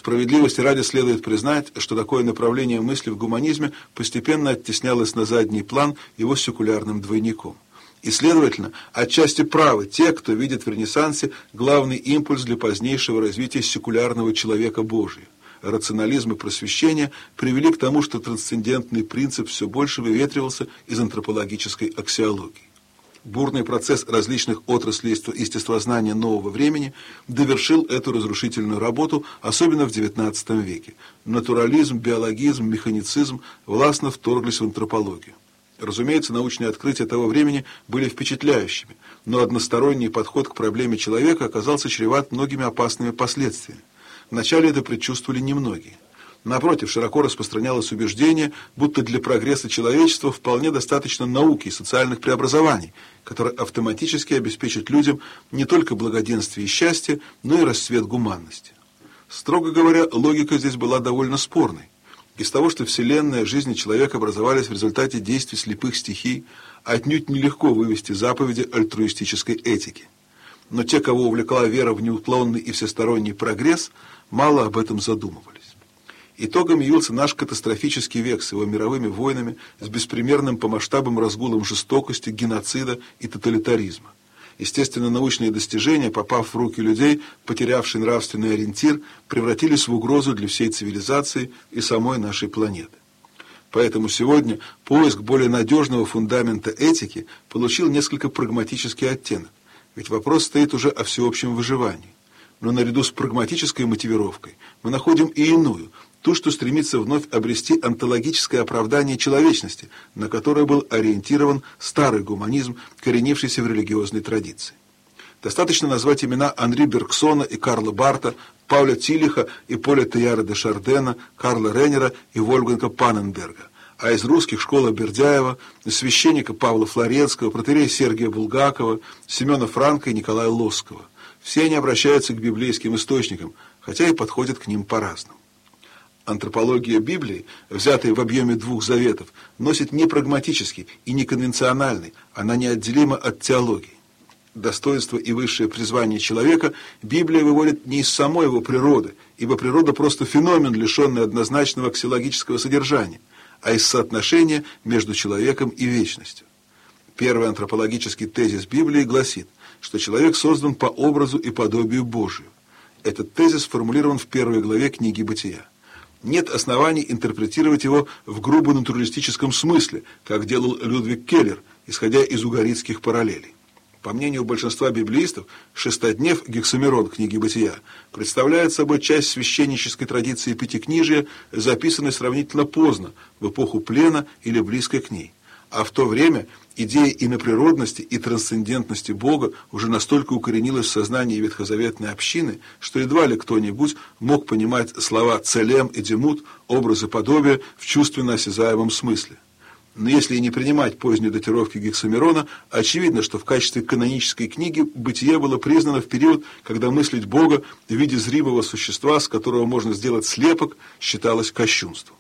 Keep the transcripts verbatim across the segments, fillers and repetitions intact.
Справедливости ради следует признать, что такое направление мысли в гуманизме постепенно оттеснялось на задний план его секулярным двойником. И, следовательно, отчасти правы те, кто видит в Ренессансе главный импульс для позднейшего развития секулярного человека Божия. Рационализм и просвещение привели к тому, что трансцендентный принцип все больше выветривался из антропологической аксиологии. Бурный процесс различных отраслей естествознания нового времени довершил эту разрушительную работу, особенно в девятнадцатом веке. Натурализм, биологизм, механицизм властно вторглись в антропологию. Разумеется, научные открытия того времени были впечатляющими, но односторонний подход к проблеме человека оказался чреват многими опасными последствиями. Вначале это предчувствовали немногие. Напротив, широко распространялось убеждение, будто для прогресса человечества вполне достаточно науки и социальных преобразований, которые автоматически обеспечат людям не только благоденствие и счастье, но и расцвет гуманности. Строго говоря, логика здесь была довольно спорной. Из того, что Вселенная, жизнь и человек образовались в результате действий слепых стихий, отнюдь нелегко вывести заповеди альтруистической этики. Но те, кого увлекла вера в неуклонный и всесторонний прогресс, мало об этом задумывались. Итогом явился наш катастрофический век с его мировыми войнами, с беспримерным по масштабам разгулом жестокости, геноцида и тоталитаризма. Естественно, научные достижения, попав в руки людей, потерявшие нравственный ориентир, превратились в угрозу для всей цивилизации и самой нашей планеты. Поэтому сегодня поиск более надежного фундамента этики получил несколько прагматический оттенок, ведь вопрос стоит уже о всеобщем выживании. Но наряду с прагматической мотивировкой мы находим и иную, ту, что стремится вновь обрести онтологическое оправдание человечности, на которое был ориентирован старый гуманизм, коренившийся в религиозной традиции. Достаточно назвать имена Анри Бергсона и Карла Барта, Пауля Тилиха и Поля Теяра де Шардена, Карла Рейнера и Вольфганга Панненберга, а из русских школа Бердяева, священника Павла Флоренского, протоиерея Сергия Булгакова, Семена Франка и Николая Лосского. Все они обращаются к библейским источникам, хотя и подходят к ним по-разному. Антропология Библии, взятая в объеме двух заветов, носит не прагматический и не конвенциональный, она неотделима от теологии. Достоинство и высшее призвание человека Библия выводит не из самой его природы, ибо природа просто феномен, лишенный однозначного аксиологического содержания, а из соотношения между человеком и вечностью. Первый антропологический тезис Библии гласит, что человек создан по образу и подобию Божию. Этот тезис сформулирован в первой главе книги «Бытия». Нет оснований интерпретировать его в грубо натуралистическом смысле, как делал Людвиг Келлер, исходя из угорицких параллелей. По мнению большинства библеистов, шестоднев Гексамерон книги «Бытия» представляет собой часть священнической традиции Пятикнижия, записанной сравнительно поздно, в эпоху плена или близко к ней. А в то время идея иноприродности и трансцендентности Бога уже настолько укоренилась в сознании ветхозаветной общины, что едва ли кто-нибудь мог понимать слова «целем» и «демут», образы подобия в чувственно осязаемом смысле. Но если и не принимать поздней датировки Гексамерона, очевидно, что в качестве канонической книги «Бытие» было признано в период, когда мыслить Бога в виде зримого существа, с которого можно сделать слепок, считалось кощунством.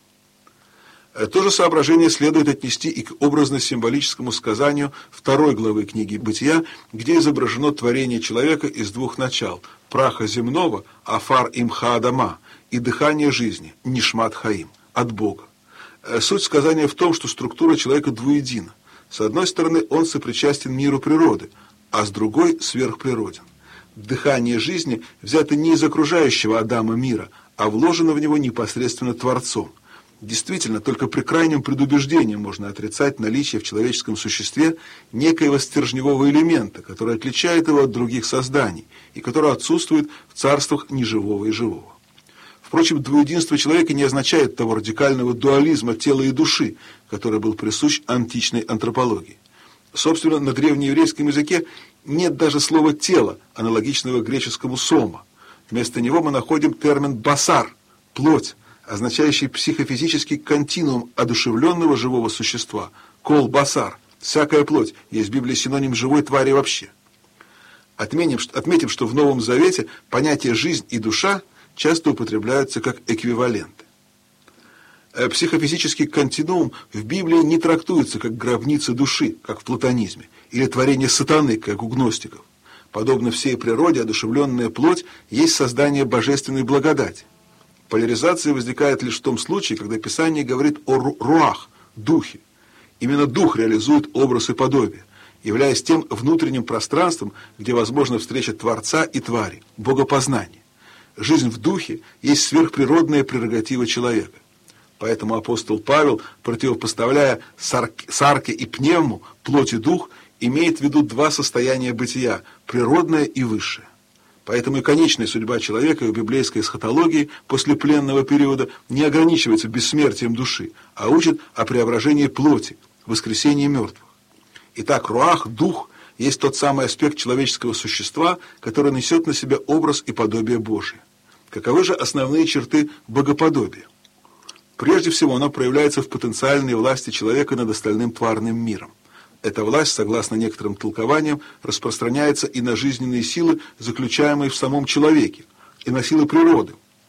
То же соображение следует отнести и к образно-символическому сказанию второй главы книги «Бытия», где изображено творение человека из двух начал – праха земного, афар имха адама, и дыхание жизни, нишмат хаим, от Бога. Суть сказания в том, что структура человека двуедина. С одной стороны, он сопричастен миру природы, а с другой – сверхприроден. Дыхание жизни взято не из окружающего Адама мира, а вложено в него непосредственно Творцом. Действительно, только при крайнем предубеждении можно отрицать наличие в человеческом существе некоего стержневого элемента, который отличает его от других созданий и который отсутствует в царствах неживого и живого. Впрочем, двуединство человека не означает того радикального дуализма тела и души, который был присущ античной антропологии. Собственно, на древнееврейском языке нет даже слова «тело», аналогичного греческому «сома». Вместо него мы находим термин «басар» – «плоть», означающий психофизический континуум одушевленного живого существа. Кол басар, всякая плоть, есть в Библии синоним живой твари вообще. Отметим, отметим, что в Новом Завете понятия «жизнь» и «душа» часто употребляются как эквиваленты. Психофизический континуум в Библии не трактуется как гробница души, как в платонизме, или творение сатаны, как у гностиков. Подобно всей природе, одушевленная плоть есть создание божественной благодати. Поляризация возникает лишь в том случае, когда Писание говорит о руах, духе. Именно дух реализует образ и подобие, являясь тем внутренним пространством, где возможна встреча Творца и твари, богопознание. Жизнь в духе есть сверхприродная прерогатива человека. Поэтому апостол Павел, противопоставляя сарке и пневму, плоть и дух, имеет в виду два состояния бытия – природное и высшее. Поэтому и конечная судьба человека в библейской эсхатологии после пленного периода не ограничивается бессмертием души, а учит о преображении плоти, воскресении мертвых. Итак, руах, дух, есть тот самый аспект человеческого существа, который несет на себя образ и подобие Божие. Каковы же основные черты богоподобия? Прежде всего, оно проявляется в потенциальной власти человека над остальным тварным миром. Эта власть, согласно некоторым толкованиям, распространяется и на жизненные силы, заключаемые в самом человеке, и на силы природы,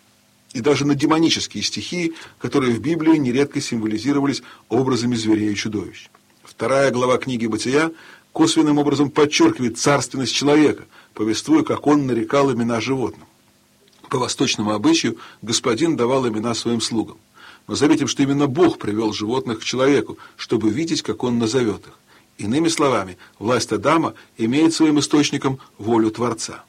и даже на демонические стихии, которые в Библии нередко символизировались образами зверей и чудовищ. Вторая глава книги «Бытия» косвенным образом подчеркивает царственность человека, повествуя, как он нарекал имена животным. По восточному обычаю господин давал имена своим слугам. Мы заметим, что именно Бог привел животных к человеку, чтобы видеть, как он назовет их. Иными словами, власть Адама имеет своим источником волю Творца.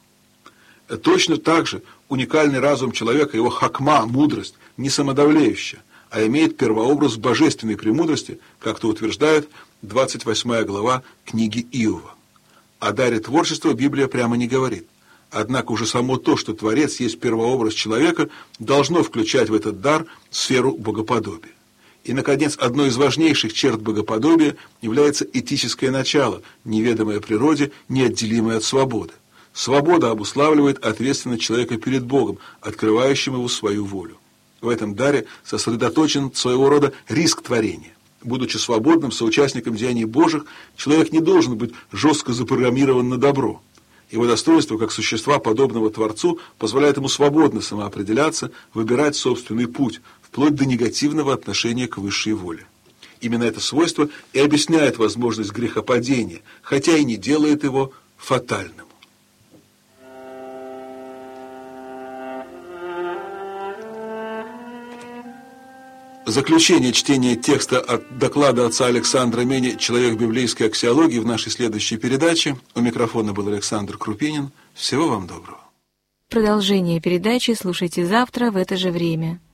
Точно так же уникальный разум человека, его хакма, мудрость, не самодовлеющая, а имеет первообраз божественной премудрости, как-то утверждает двадцать восьмая глава книги Иова. О даре творчества Библия прямо не говорит. Однако уже само то, что Творец есть первообраз человека, должно включать в этот дар сферу богоподобия. И, наконец, одной из важнейших черт богоподобия является этическое начало, неведомое природе, неотделимое от свободы. Свобода обуславливает ответственность человека перед Богом, открывающим его свою волю. В этом даре сосредоточен своего рода риск творения. Будучи свободным соучастником деяний Божьих, человек не должен быть жестко запрограммирован на добро. Его достоинство как существа, подобного Творцу, позволяет ему свободно самоопределяться, выбирать собственный путь, вплоть до негативного отношения к высшей воле. Именно это свойство и объясняет возможность грехопадения, хотя и не делает его фатальным. Заключение чтения текста от доклада отца Александра Мени «Человек библейской аксиологии» в нашей следующей передаче. У микрофона был Александр Крупинин. Всего вам доброго. Продолжение передачи слушайте завтра в это же время.